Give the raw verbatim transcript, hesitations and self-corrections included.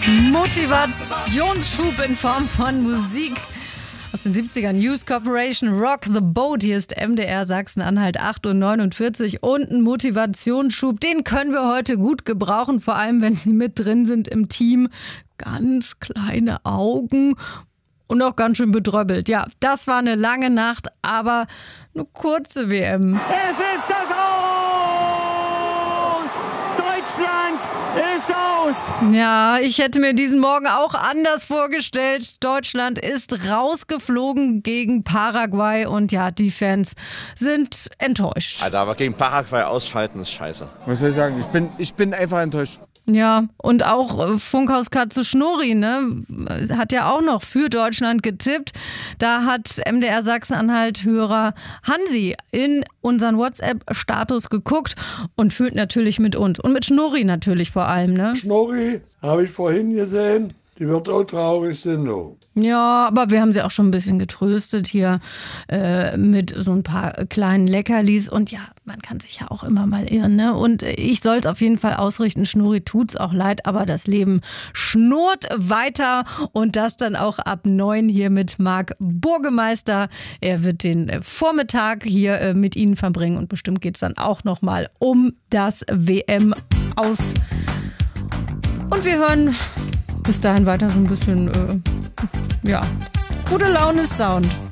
Motivationsschub in Form von Musik aus den siebzigern. News Corporation, Rock the Boat. Hier ist M D R Sachsen-Anhalt, acht Uhr neunundvierzig und ein Motivationsschub. Den können wir heute gut gebrauchen, vor allem wenn Sie mit drin sind im Team. Ganz kleine Augen und auch ganz schön bedröppelt. Ja, das war eine lange Nacht, aber eine kurze W M. Es ist das Aus! Deutschland ist aus! Ja, ich hätte mir diesen Morgen auch anders vorgestellt. Deutschland ist rausgeflogen gegen Paraguay und ja, die Fans sind enttäuscht. Alter, aber gegen Paraguay ausschalten ist scheiße. Was soll ich sagen? Ich bin, ich bin einfach enttäuscht. Ja, und auch äh, Funkhauskatze Schnurri, ne, hat ja auch noch für Deutschland getippt. Da hat M D R Sachsen-Anhalt-Hörer Hansi in unseren WhatsApp-Status geguckt und fühlt natürlich mit uns. Und mit Schnurri natürlich vor allem, ne? Schnurri habe ich vorhin gesehen, die wird auch traurig sein, du. Ja, aber wir haben sie auch schon ein bisschen getröstet hier äh, mit so ein paar kleinen Leckerlis. Und ja, man kann sich ja auch immer mal irren, ne? Und ich soll es auf jeden Fall ausrichten. Schnurri tut's auch leid, aber das Leben schnurrt weiter. Und das dann auch ab neun hier mit Marc Burgemeister. Er wird den Vormittag hier äh, mit Ihnen verbringen. Und bestimmt geht's dann auch nochmal um das W M-Aus. Und wir hören bis dahin weiter so ein bisschen, äh, ja, gute Laune Sound.